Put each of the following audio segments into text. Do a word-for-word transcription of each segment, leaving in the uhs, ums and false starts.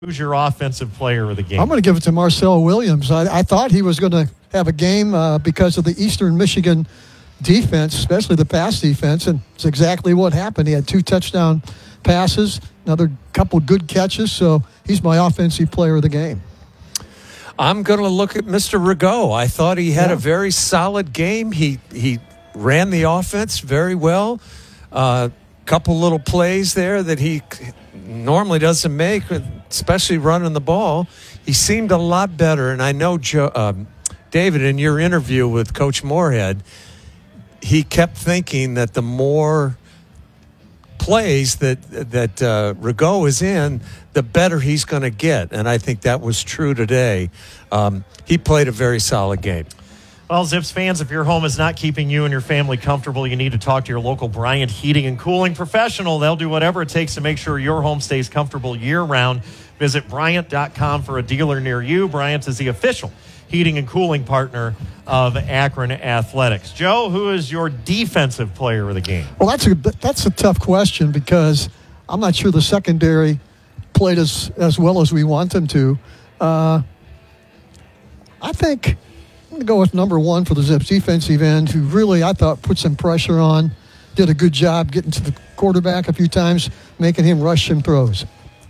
Who's your offensive player of the game? I'm going to give it to Marcel Williams. I, I thought he was going to have a game uh, because of the Eastern Michigan defense, especially the pass defense, and it's exactly what happened. He had two touchdown passes, another couple good catches, so he's my offensive player of the game. I'm going to look at Mister Rigaud. I thought he had yeah. a very solid game. He he ran the offense very well. A uh, couple little plays there that he normally doesn't make, especially running the ball. He seemed a lot better. And I know, Joe, um, David, in your interview with Coach Moorhead, he kept thinking that the more plays that that uh, Rigaud is in, the better he's going to get. And I think that was true today. Um, he played a very solid game. Well, Zips fans, if your home is not keeping you and your family comfortable, you need to talk to your local Bryant Heating and Cooling professional. They'll do whatever it takes to make sure your home stays comfortable year-round. Visit Bryant dot com for a dealer near you. Bryant is the official heating and cooling partner of Akron Athletics. Joe, who is your defensive player of the game? Well, that's a that's a tough question because I'm not sure the secondary played as, as well as we want them to. Uh, I think I'm going to go with number one for the Zips defensive end, who really, I thought, put some pressure on, did a good job getting to the quarterback a few times, making him rush some throws.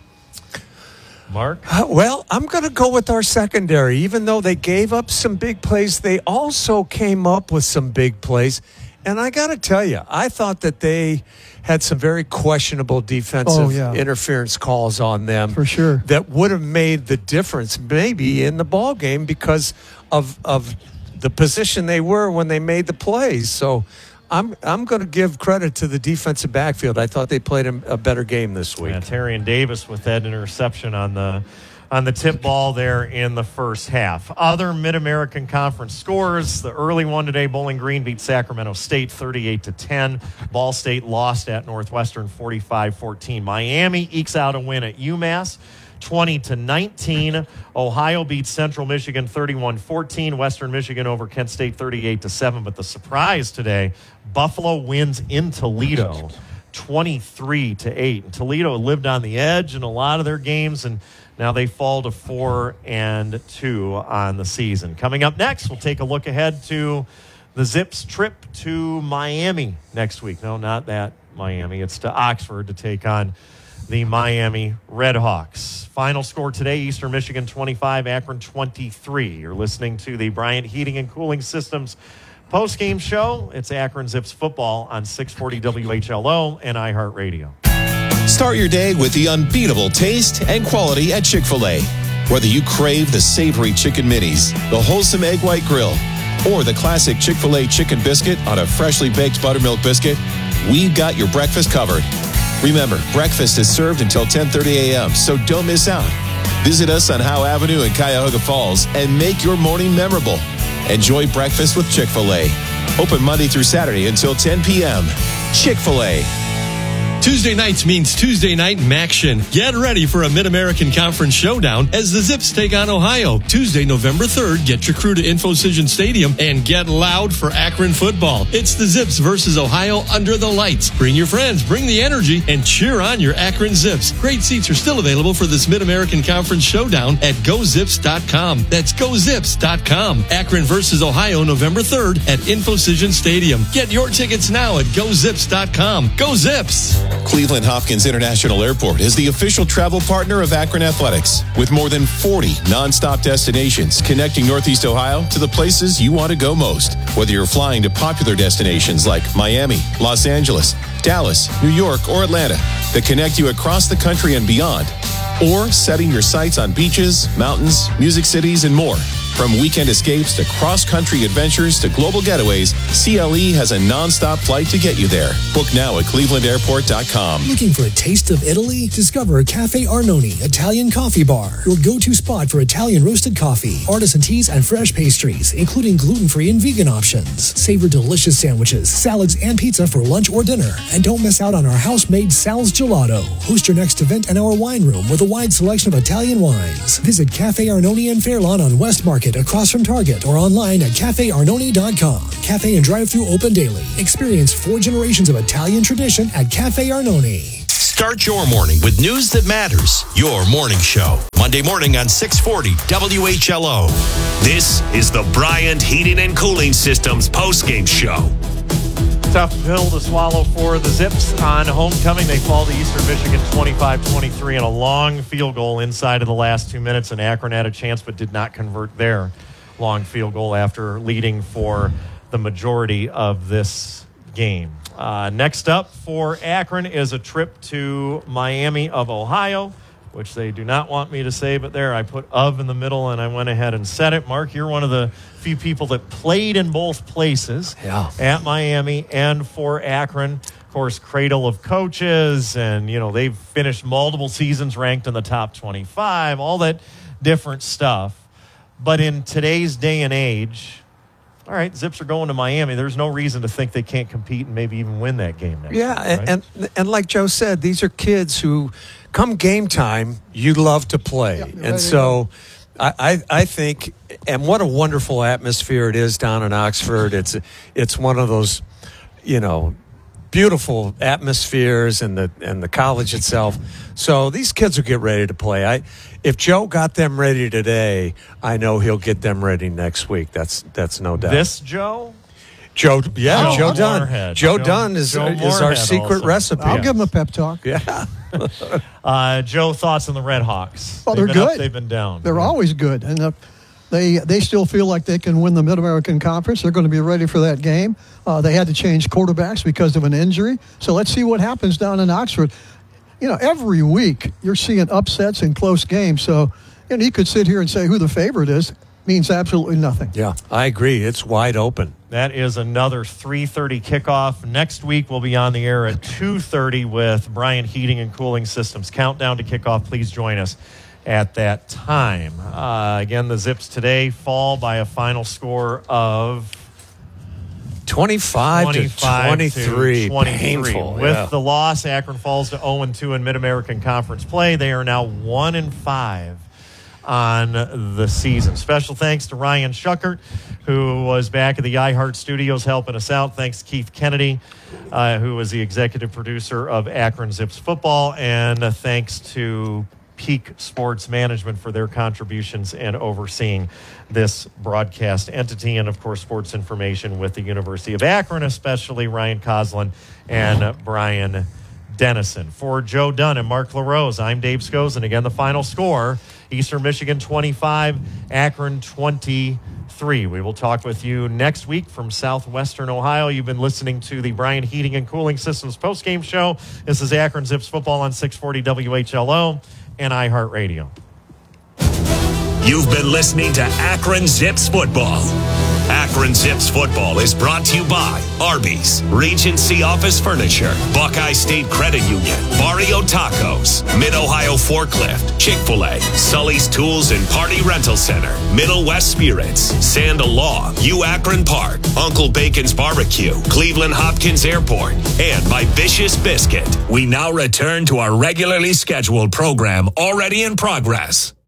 Mark? Uh, well, I'm going to go with our secondary. Even though they gave up some big plays, they also came up with some big plays. And I got to tell you, I thought that they had some very questionable defensive oh, yeah. interference calls on them. For sure. That would have made the difference maybe in the ball game because of of the position they were when they made the plays. So I'm I'm going to give credit to the defensive backfield. I thought they played a, a better game this week. Yeah, Terrion Davis with that interception on the on the tip ball there in the first half. Other Mid-American Conference scores. The early one today, Bowling Green beat Sacramento State thirty-eight to ten. Ball State lost at Northwestern forty-five fourteen. Miami ekes out a win at UMass twenty to nineteen. Ohio beats Central Michigan thirty-one fourteen. Western Michigan over Kent State thirty-eight to seven. But the surprise today, Buffalo wins in Toledo twenty-three to eight. And Toledo lived on the edge in a lot of their games, and now they fall to four and two on the season. Coming up next, we'll take a look ahead to the Zips trip to Miami next week. No, not that Miami. It's to Oxford to take on the Miami Redhawks. Final score today, Eastern Michigan twenty-five, Akron twenty-three. You're listening to the Bryant Heating and Cooling Systems post-game show. It's Akron Zips football on six forty W H L O and iHeartRadio. Start your day with the unbeatable taste and quality at Chick-fil-A. Whether you crave the savory chicken minis, the wholesome egg white grill, or the classic Chick-fil-A chicken biscuit on a freshly baked buttermilk biscuit, we've got your breakfast covered. Remember, breakfast is served until ten thirty a.m., so don't miss out. Visit us on Howe Avenue in Cuyahoga Falls and make your morning memorable. Enjoy breakfast with Chick-fil-A. Open Monday through Saturday until ten p.m. Chick-fil-A. Tuesday nights means Tuesday night Maction. Get ready for a Mid-American Conference showdown as the Zips take on Ohio. Tuesday, November third, get your crew to InfoCision Stadium and get loud for Akron football. It's the Zips versus Ohio under the lights. Bring your friends, bring the energy, and cheer on your Akron Zips. Great seats are still available for this Mid-American Conference showdown at go zips dot com. That's go zips dot com. Akron versus Ohio, November third at InfoCision Stadium. Get your tickets now at go zips dot com. Go Zips! Cleveland Hopkins International Airport is the official travel partner of Akron Athletics, with more than forty nonstop destinations connecting Northeast Ohio to the places you want to go most. Whether you're flying to popular destinations like Miami, Los Angeles, Dallas, New York, or Atlanta that connect you across the country and beyond, or setting your sights on beaches, mountains, music cities, and more. From weekend escapes to cross-country adventures to global getaways, C L E has a nonstop flight to get you there. Book now at cleveland airport dot com. Looking for a taste of Italy? Discover Cafe Arnone Italian Coffee Bar, your go-to spot for Italian roasted coffee, artisan teas, and fresh pastries, including gluten-free and vegan options. Savor delicious sandwiches, salads, and pizza for lunch or dinner. And don't miss out on our house-made Sal's Gelato. Host your next event in our wine room with a wide selection of Italian wines. Visit Cafe Arnone in Fairlawn on West Market, across from Target, or online at cafe arnone dot com. Cafe and drive-thru open daily. Experience four generations of Italian tradition at Cafe Arnone. Start your morning with news that matters. Your morning show. Monday morning on six forty W H L O. This is the Bryant Heating and Cooling Systems postgame show. Tough pill to swallow for the Zips on homecoming. They fall to Eastern Michigan twenty-five twenty-three in a long field goal inside of the last two minutes, and Akron had a chance but did not convert their long field goal after leading for the majority of this game. Uh, next up for Akron is a trip to Miami of Ohio, which they do not want me to say, but there I put of in the middle and I went ahead and said it. Mark, you're one of the few people that played in both places, yeah. at Miami and for Akron. Of course, cradle of coaches, and, you know, they've finished multiple seasons ranked in the top twenty-five, all that different stuff. But in today's day and age, all right, Zips are going to Miami. There's no reason to think they can't compete and maybe even win that game next yeah, week, right? and, and and like Joe said, these are kids who, come game time, you love to play. Yeah, and so I, I I think, and what a wonderful atmosphere it is down in Oxford. It's it's one of those, you know, beautiful atmospheres, and the and the college itself. So these kids will get ready to play. I, if Joe got them ready today, I know he'll get them ready next week. That's that's no doubt. This Joe? Joe, yeah, Joe Joe Dunn. Moorhead. Joe, Joe- Dunn is Joe is our Moorhead secret also. recipe. I'll give him a pep talk. Yeah. Uh, Joe, thoughts on the Red Hawks? Well, They've they're been up, good. they've been down. They're always good, and uh, they they still feel like they can win the Mid-American Conference. They're going to be ready for that game. Uh, they had to change quarterbacks because of an injury, so let's see what happens down in Oxford. You know, every week you're seeing upsets in close games, so you know, you could sit here and say who the favorite is. Means absolutely nothing. Yeah, I agree. It's wide open. That is another three thirty kickoff. Next week, we'll be on the air at two thirty with Bryant Heating and Cooling Systems. Countdown to kickoff. Please join us at that time. Uh, again, the Zips today fall by a final score of twenty-five, twenty-five to twenty-three. to twenty-three. Painful. With yeah. the loss, Akron falls to oh and two in Mid-American Conference play. They are now one and five on the season. Special thanks to Ryan Schuckert, who was back at the iHeart Studios helping us out. Thanks to Keith Kennedy, uh, who was the executive producer of Akron Zips football. And uh, thanks to Peak Sports Management for their contributions and overseeing this broadcast entity. And, of course, sports information with the University of Akron, especially Ryan Coslin and uh, Brian Dennison. For Joe Dunn and Mark LaRose, I'm Dave Scozen. Again, the final score, Eastern Michigan twenty-five, Akron twenty-three. We will talk with you next week from southwestern Ohio. You've been listening to the Bryant Heating and Cooling Systems postgame show. This is Akron Zips football on six forty W H L O and iHeartRadio. You've been listening to Akron Zips football. Akron Zips football is brought to you by Arby's, Regency Office Furniture, Buckeye State Credit Union, Barrio Tacos, Mid-Ohio Forklift, Chick-fil-A, Sully's Tools and Party Rental Center, Middle West Spirits, Sand Law, U Akron Park, Uncle Bacon's Barbecue, Cleveland Hopkins Airport, and by Vicious Biscuit. We now return to our regularly scheduled program already in progress.